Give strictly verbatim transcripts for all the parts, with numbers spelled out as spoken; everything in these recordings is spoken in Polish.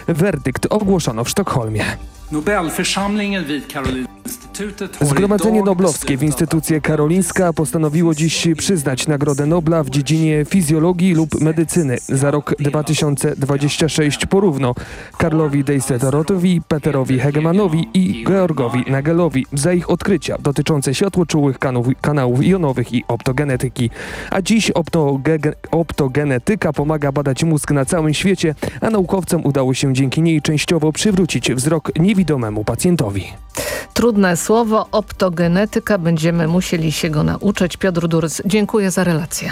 Werdykt ogłoszono w Sztokholmie. Zgromadzenie Noblowskie w Instytucie Karolińska postanowiło dziś przyznać Nagrodę Nobla w dziedzinie fizjologii lub medycyny za rok dwa tysiące dwudziesty szósty porówno Karlowi Dejsserotowi, Peterowi Hegemanowi i Georgowi Nagelowi za ich odkrycia dotyczące światłoczułych kanałów, kanałów jonowych i optogenetyki. A dziś optoge- optogenetyka pomaga badać mózg na całym świecie, a naukowcom udało się dzięki niej częściowo przywrócić wzrok niewidomemu pacjentowi. Trudne słowo, optogenetyka. Będziemy musieli się go nauczyć. Piotr Durys, dziękuję za relację.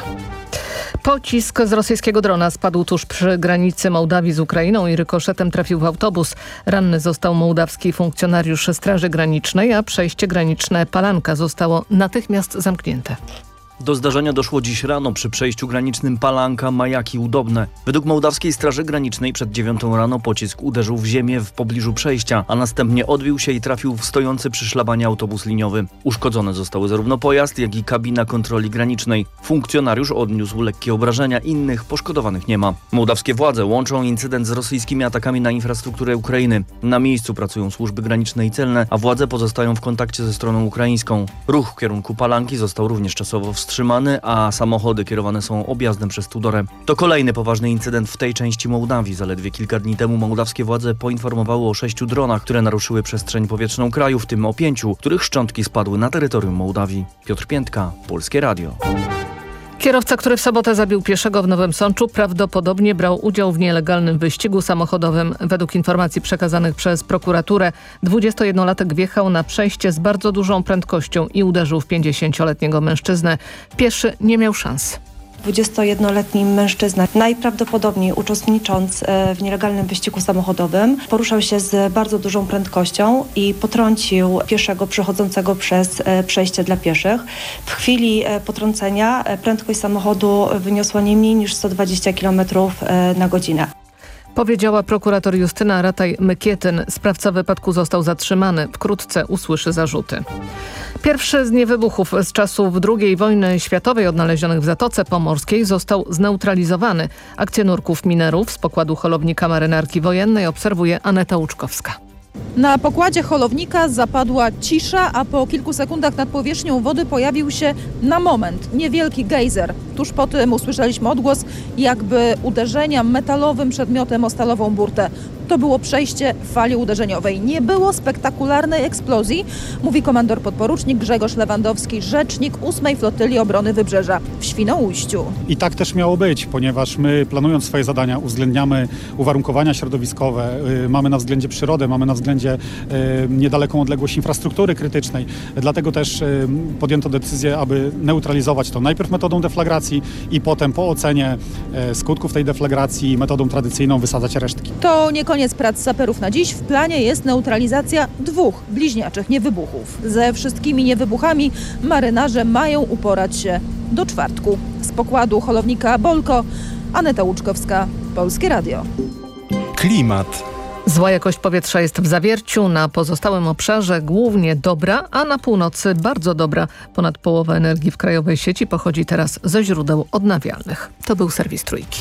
Pocisk z rosyjskiego drona spadł tuż przy granicy Mołdawii z Ukrainą i rykoszetem trafił w autobus. Ranny został mołdawski funkcjonariusz Straży Granicznej, a przejście graniczne Palanka zostało natychmiast zamknięte. Do zdarzenia doszło dziś rano przy przejściu granicznym Palanka Majaki Udobne. Według Mołdawskiej Straży Granicznej przed dziewiątą rano pocisk uderzył w ziemię w pobliżu przejścia, a następnie odbił się i trafił w stojący przy szlabanie autobus liniowy. Uszkodzone zostały zarówno pojazd, jak i kabina kontroli granicznej. Funkcjonariusz odniósł lekkie obrażenia, innych poszkodowanych nie ma. Mołdawskie władze łączą incydent z rosyjskimi atakami na infrastrukturę Ukrainy. Na miejscu pracują służby graniczne i celne, a władze pozostają w kontakcie ze stroną ukraińską. Ruch w kierunku Palanki został również czasowo wstrzymany. wstrzymany, a samochody kierowane są objazdem przez Tudorę. To kolejny poważny incydent w tej części Mołdawii. Zaledwie kilka dni temu mołdawskie władze poinformowały o sześciu dronach, które naruszyły przestrzeń powietrzną kraju, w tym o pięciu, których szczątki spadły na terytorium Mołdawii. Piotr Piętka, Polskie Radio. Kierowca, który w sobotę zabił pieszego w Nowym Sączu, prawdopodobnie brał udział w nielegalnym wyścigu samochodowym. Według informacji przekazanych przez prokuraturę, dwudziestojednolatek wjechał na przejście z bardzo dużą prędkością i uderzył w pięćdziesięcioletniego mężczyznę. Pieszy nie miał szans. dwudziestojednoletni mężczyzna, najprawdopodobniej uczestnicząc w nielegalnym wyścigu samochodowym, poruszał się z bardzo dużą prędkością i potrącił pieszego przechodzącego przez przejście dla pieszych. W chwili potrącenia prędkość samochodu wyniosła nie mniej niż sto dwadzieścia kilometrów na godzinę. Powiedziała prokurator Justyna Rataj-Mykietyn. Sprawca wypadku został zatrzymany. Wkrótce usłyszy zarzuty. Pierwszy z niewybuchów z czasów drugiej wojny światowej odnalezionych w Zatoce Pomorskiej został zneutralizowany. Akcję nurków minerów z pokładu holownika marynarki wojennej obserwuje Aneta Łuczkowska. Na pokładzie holownika zapadła cisza, a po kilku sekundach nad powierzchnią wody pojawił się na moment niewielki gejzer. Tuż po tym usłyszeliśmy odgłos jakby uderzenia metalowym przedmiotem o stalową burtę. To było przejście fali uderzeniowej. Nie było spektakularnej eksplozji, mówi komandor podporucznik Grzegorz Lewandowski, rzecznik ósmej Flotyli Obrony Wybrzeża w Świnoujściu. I tak też miało być, ponieważ my, planując swoje zadania, uwzględniamy uwarunkowania środowiskowe, yy, mamy na względzie przyrodę, mamy na względzie yy, niedaleką odległość infrastruktury krytycznej. Dlatego też yy, podjęto decyzję, aby neutralizować to najpierw metodą deflagracji i potem po ocenie yy, skutków tej deflagracji metodą tradycyjną wysadzać resztki. To nie koniec prac saperów na dziś. W planie jest neutralizacja dwóch bliźniaczych niewybuchów. Ze wszystkimi niewybuchami marynarze mają uporać się do czwartku. Z pokładu holownika Bolko, Aneta Łuczkowska, Polskie Radio. Klimat. Zła jakość powietrza jest w Zawierciu, na pozostałym obszarze głównie dobra, a na północy bardzo dobra. Ponad połowa energii w krajowej sieci pochodzi teraz ze źródeł odnawialnych. To był serwis Trójki.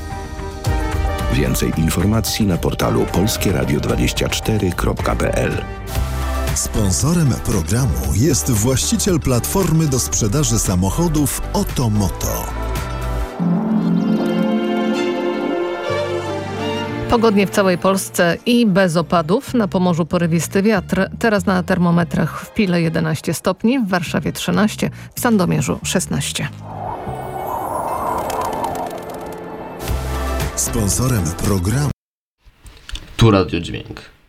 Więcej informacji na portalu polskie radio dwadzieścia cztery kropka p l. Sponsorem programu jest właściciel platformy do sprzedaży samochodów Otomoto. Pogodnie w całej Polsce i bez opadów. Na Pomorzu porywisty wiatr. Teraz na termometrach w Pile jedenaście stopni, w Warszawie trzynaście, w Sandomierzu szesnaście. Sponsorem programu Tu Radio Dźwięk.